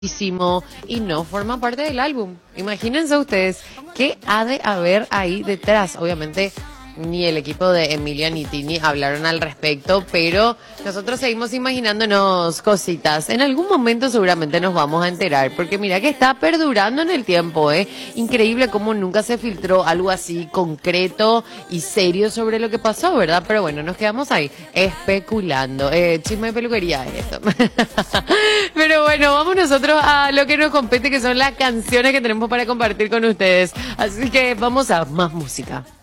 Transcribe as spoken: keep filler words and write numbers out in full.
y no forma parte del álbum. Imagínense ustedes qué ha de haber ahí detrás. Obviamente ni el equipo de Emilia ni Tini hablaron al respecto, pero nosotros seguimos imaginándonos cositas. En algún momento seguramente nos vamos a enterar, porque mira que está perdurando en el tiempo, ¿eh? Increíble cómo nunca se filtró algo así concreto y serio sobre lo que pasó, ¿verdad? Pero bueno, nos quedamos ahí especulando. Eh, chisme de peluquería es esto. Pero bueno, vamos nosotros a lo que nos compete, que son las canciones que tenemos para compartir con ustedes. Así que vamos a más música.